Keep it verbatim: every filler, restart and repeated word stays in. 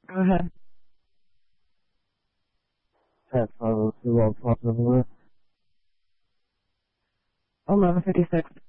Go ahead. That's five oh two, I'll talk to the list. eleven fifty-six.